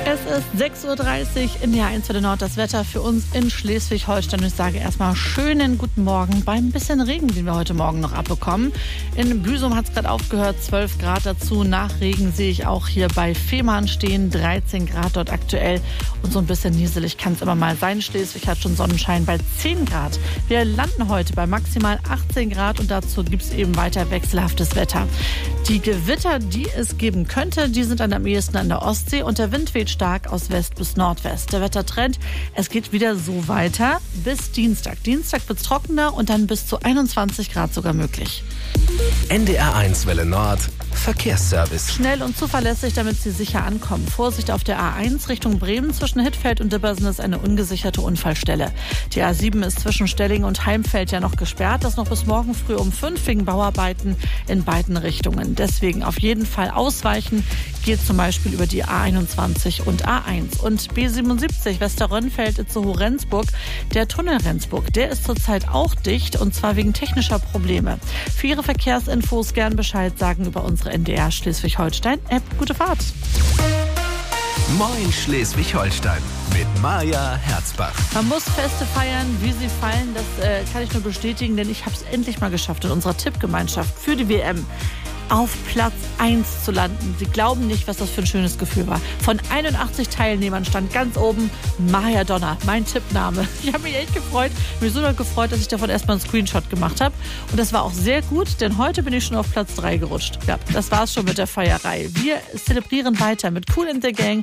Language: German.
Es ist 6.30 Uhr in der 1 für Nord. Das Wetter für uns in Schleswig-Holstein. Ich sage erstmal schönen guten Morgen beim bisschen Regen, den wir heute Morgen noch abbekommen. In Büsum hat es gerade aufgehört, 12 Grad dazu. Nach Regen sehe ich auch hier bei Fehmarn stehen, 13 Grad dort aktuell. Und so ein bisschen nieselig kann es immer mal sein. Schleswig hat schon Sonnenschein bei 10 Grad. Wir landen heute bei maximal 18 Grad und dazu gibt es eben weiter wechselhaftes Wetter. Die Gewitter, die es geben könnte, die sind am ehesten an der Ostsee und der Wind weht stark aus West bis Nordwest. Der Wettertrend, es geht wieder so weiter bis Dienstag. Dienstag wird es trockener und dann bis zu 21 Grad sogar möglich. NDR1 Welle Nord, Verkehrsservice. Schnell und zuverlässig, damit Sie sicher ankommen. Vorsicht auf der A1 Richtung Bremen. Zwischen Hittfeld und Dibbersen ist eine ungesicherte Unfallstelle. Die A7 ist zwischen Stelling und Heimfeld ja noch gesperrt. Das noch bis morgen früh um 5 wegen Bauarbeiten in beiden Richtungen. Deswegen auf jeden Fall ausweichen. Geht zum Beispiel über die A21 und A1. Und B77 Westerrönnfeld Itzehoe-Rendsburg. Der Tunnel Rendsburg, der ist zurzeit auch dicht und zwar wegen technischer Probleme. Für Ihre Verkehrsinfos gern Bescheid sagen über unsere NDR Schleswig-Holstein-App. Gute Fahrt! Moin Schleswig-Holstein mit Maja Herzbach. Man muss Feste feiern, wie sie fallen. Das kann ich nur bestätigen, denn ich habe es endlich mal geschafft, in unserer Tippgemeinschaft für die WM auf Platz 1 zu landen. Sie glauben nicht, was das für ein schönes Gefühl war. Von 81 Teilnehmern stand ganz oben Maradona, mein Tippname. Ich habe mich echt gefreut. Mich so gefreut, dass ich davon erstmal einen Screenshot gemacht habe. Und das war auch sehr gut, denn heute bin ich schon auf Platz 3 gerutscht. Ja, das war's schon mit der Feierei. Wir zelebrieren weiter mit Kool and the Gang